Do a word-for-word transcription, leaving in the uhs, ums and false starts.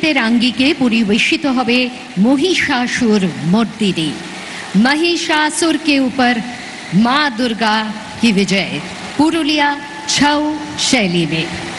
নৃত্যের আঙ্গিকে পরিবেশিত হবে महिषासुर मर्दिनी। महिषासुर के ऊपर माँ दुर्गा की विजय पुरुलिया छऊ शैली में।